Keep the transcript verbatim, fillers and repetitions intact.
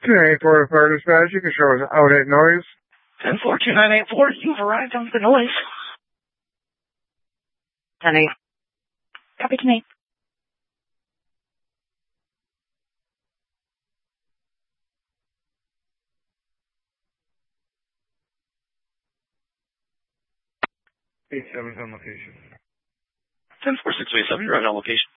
two nine eight four Fire Dispatch, you can show us out at noise. ten four two nine eight four, you've arrived on the noise. ten eight. Copy ten eight. eight seven on location. ten four six eight seven, you're on location.